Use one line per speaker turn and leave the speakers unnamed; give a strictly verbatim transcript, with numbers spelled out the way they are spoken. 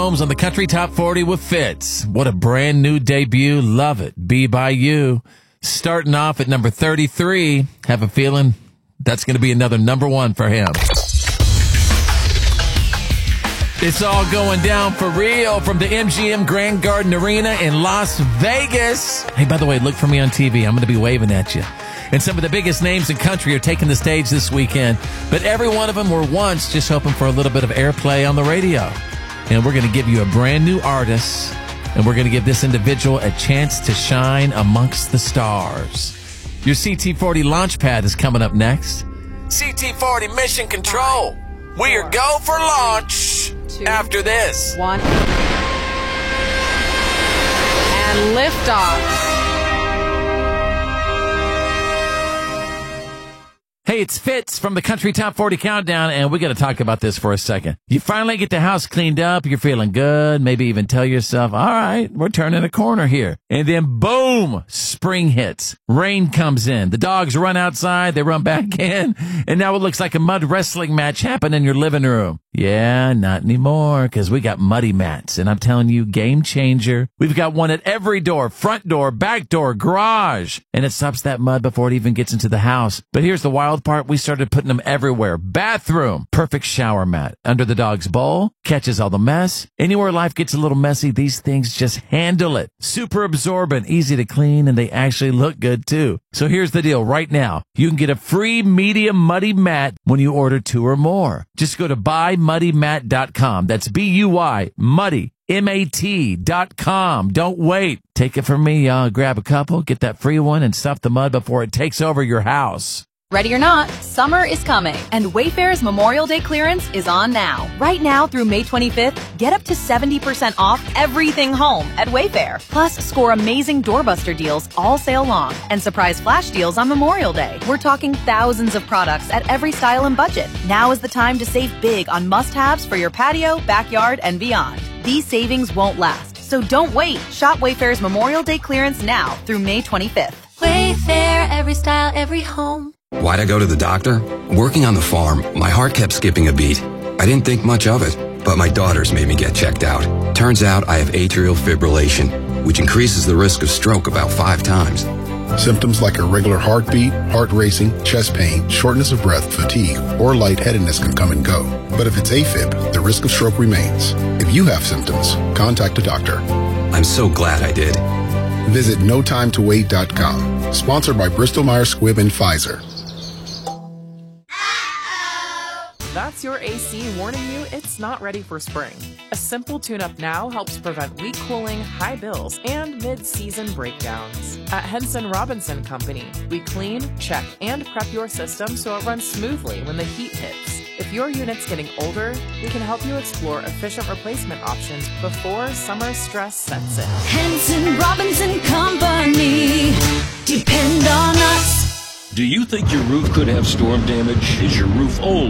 Holmes on the Country Top forty with Fitz. What a brand new debut. Love it. Be By You. Starting off at number thirty-three. Have a feeling that's going to be another number one for him. It's all going down for real from the M G M Grand Garden Arena in Las Vegas. Hey, by the way, look for me on T V. I'm going to be waving at you. And some of the biggest names in country are taking the stage this weekend. But every one of them were once just hoping for a little bit of airplay on the radio. And we're going to give you a brand new artist. And we're going to give this individual a chance to shine amongst the stars. Your C T forty Launchpad is coming up next. C T forty Mission Control. We are go for launch two, after this.
One. And liftoff.
Hey, it's Fitz from the Country Top forty Countdown, and we got to talk about this for a second. You finally get the house cleaned up, you're feeling good, maybe even tell yourself, all right, we're turning a corner here. And then boom, spring hits. Rain comes in. The dogs run outside, they run back in, and now it looks like a mud wrestling match happened in your living room. Yeah, not anymore, because we got muddy mats, and I'm telling you, game changer. We've got one at every door, front door, back door, garage, and it stops that mud before it even gets into the house. But here's the wild part, we started putting them everywhere. Bathroom, perfect shower mat, under the dog's bowl, catches all the mess. Anywhere life gets a little messy, these things just handle it. Super absorbent, easy to clean, and they actually look good too. So here's the deal right now. You can get a free medium muddy mat when you order two or more. Just go to buy muddy mat dot com. That's B U Y, muddy, M A T dot com. Don't wait. Take it from me, y'all. Grab a couple, get that free one, and stuff the mud before it takes over your house.
Ready or not, summer is coming, and Wayfair's Memorial Day clearance is on now. Right now through May twenty-fifth, get up to seventy percent off everything home at Wayfair. Plus, score amazing doorbuster deals all sale long and surprise flash deals on Memorial Day. We're talking thousands of products at every style and budget. Now is the time to save big on must-haves for your patio, backyard, and beyond. These savings won't last, so don't wait. Shop Wayfair's Memorial Day clearance now through May twenty-fifth.
Wayfair, every style, every home.
Why'd I go to the doctor? Working on the farm, my heart kept skipping a beat. I didn't think much of it, but my daughters made me get checked out. Turns out I have atrial fibrillation, which increases the risk of stroke about five times.
Symptoms like irregular heartbeat, heart racing, chest pain, shortness of breath, fatigue, or lightheadedness can come and go. But if it's AFib, the risk of stroke remains. If you have symptoms, contact a doctor.
I'm so glad I did.
Visit no time to wait dot com. Sponsored by Bristol Myers Squibb and Pfizer.
That's your A C warning you it's not ready for spring. A simple tune-up now helps prevent weak cooling, high bills, and mid-season breakdowns. At Henson Robinson Company, we clean, check, and prep your system so it runs smoothly when the heat hits. If your unit's getting older, we can help you explore efficient replacement options before summer stress sets in.
Henson Robinson Company. Depend on us.
Do you think your roof could have storm damage? Is your roof old?